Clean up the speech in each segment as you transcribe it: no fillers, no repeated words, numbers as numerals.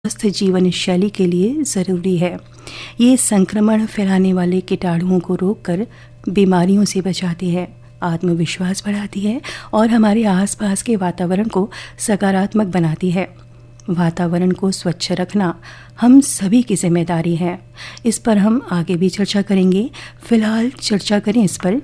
स्वस्थ जीवन शैली के लिए ज़रूरी है। ये संक्रमण फैलाने वाले कीटाणुओं को रोककर बीमारियों से बचाती है, आत्मविश्वास बढ़ाती है और हमारे आसपास के वातावरण को सकारात्मक बनाती है। वातावरण को स्वच्छ रखना हम सभी की जिम्मेदारी है। इस पर हम आगे भी चर्चा करेंगे। फिलहाल चर्चा करें इस पर।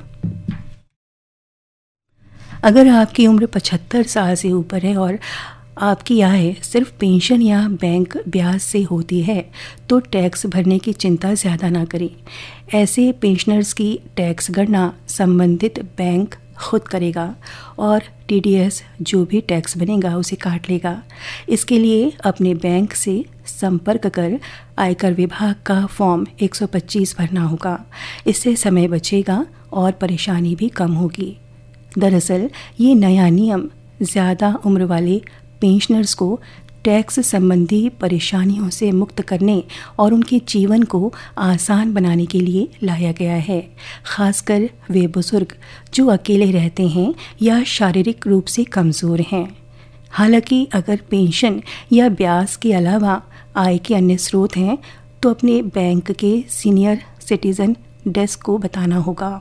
अगर आपकी उम्र 75 साल से ऊपर है और आपकी आय सिर्फ पेंशन या बैंक ब्याज से होती है तो टैक्स भरने की चिंता ज़्यादा ना करें। ऐसे पेंशनर्स की टैक्स गणना संबंधित बैंक खुद करेगा और टीडीएस जो भी टैक्स बनेगा उसे काट लेगा। इसके लिए अपने बैंक से संपर्क कर आयकर विभाग का फॉर्म 125 भरना होगा। इससे समय बचेगा और परेशानी भी कम होगी। दरअसल ये नया नियम ज़्यादा उम्र वाले पेंशनर्स को टैक्स संबंधी परेशानियों से मुक्त करने और उनके जीवन को आसान बनाने के लिए लाया गया है। खासकर वे बुजुर्ग जो अकेले रहते हैं या शारीरिक रूप से कमज़ोर हैं। हालांकि अगर पेंशन या ब्याज के अलावा आय के अन्य स्रोत हैं तो अपने बैंक के सीनियर सिटीज़न डेस्क को बताना होगा।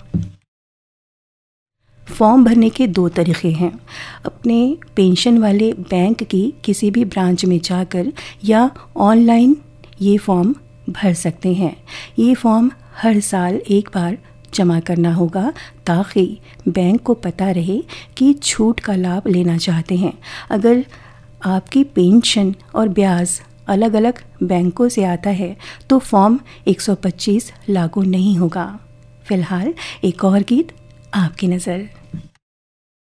फॉर्म भरने के 2 तरीक़े हैं। अपने पेंशन वाले बैंक की किसी भी ब्रांच में जाकर या ऑनलाइन ये फॉर्म भर सकते हैं। ये फॉर्म हर साल एक बार जमा करना होगा ताकि बैंक को पता रहे कि छूट का लाभ लेना चाहते हैं। अगर आपकी पेंशन और ब्याज अलग अलग बैंकों से आता है तो फॉर्म 125 लागू नहीं होगा। फिलहाल एक और गीत आपकी नज़र।